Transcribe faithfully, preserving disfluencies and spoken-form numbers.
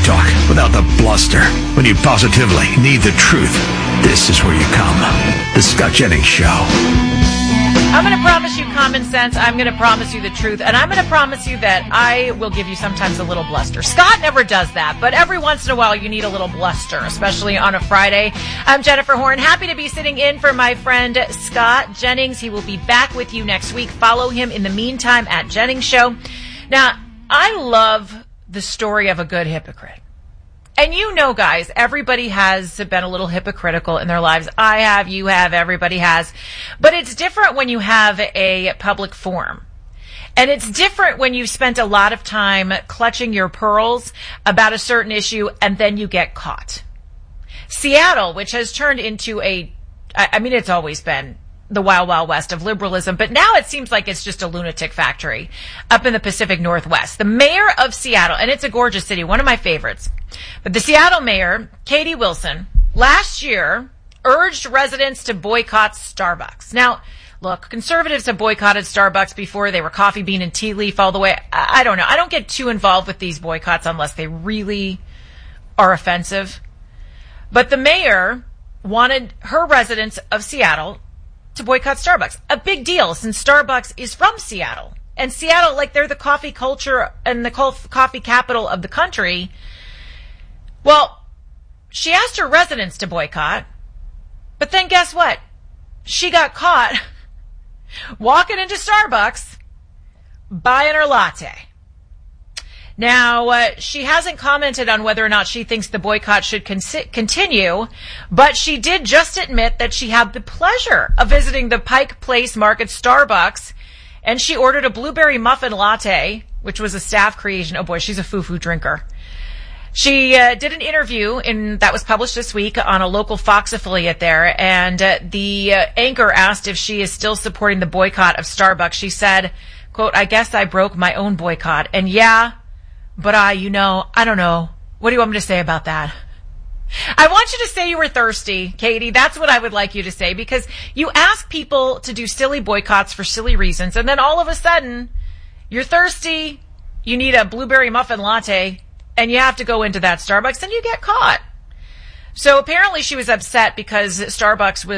talk without the bluster. When you positively need the truth, this is where you come. The Scott Jennings Show. I'm going to promise you common sense. I'm going to promise you the truth. And I'm going to promise you that I will give you sometimes a little bluster. Scott never does that, but every once in a while you need a little bluster, especially on a Friday. I'm Jennifer Horn. Happy to be sitting in for my friend Scott Jennings. He will be back with you next week. Follow him in the meantime at Jennings Show. Now, I love the story of a good hypocrite. And you know, guys, everybody has been a little hypocritical in their lives. I have, you have, everybody has. But it's different when you have a public forum. And it's different when you've spent a lot of time clutching your pearls about a certain issue and then you get caught. Seattle, which has turned into a, I mean, it's always been the wild, wild west of liberalism, but now it seems like it's just a lunatic factory up in the Pacific Northwest. The mayor of Seattle, and it's a gorgeous city, one of my favorites, but the Seattle mayor, Katie Wilson, last year urged residents to boycott Starbucks. Now, look, conservatives have boycotted Starbucks before. They were coffee bean and tea leaf all the way. I, I don't know. I don't get too involved with these boycotts unless they really are offensive. But the mayor wanted her residents of Seattle to boycott Starbucks. A big deal since Starbucks is from Seattle. And Seattle, like they're the coffee culture and the coffee capital of the country. Well, she asked her residents to boycott, but then guess what? She got caught walking into Starbucks buying her latte. Now, uh, she hasn't commented on whether or not she thinks the boycott should con- continue, but she did just admit that she had the pleasure of visiting the Pike Place Market Starbucks, and she ordered a blueberry muffin latte, which was a staff creation. Oh boy, she's a foo-foo drinker. She uh, did an interview in that was published this week on a local Fox affiliate there, and uh, the uh, anchor asked if she is still supporting the boycott of Starbucks. She said, quote, "I guess I broke my own boycott, and yeah, but I, you know, I don't know. What do you want me to say about that?" I want you to say you were thirsty, Katie. That's what I would like you to say, because you ask people to do silly boycotts for silly reasons, and then all of a sudden, you're thirsty, you need a blueberry muffin latte, and you have to go into that Starbucks, and you get caught. So apparently she was upset because Starbucks was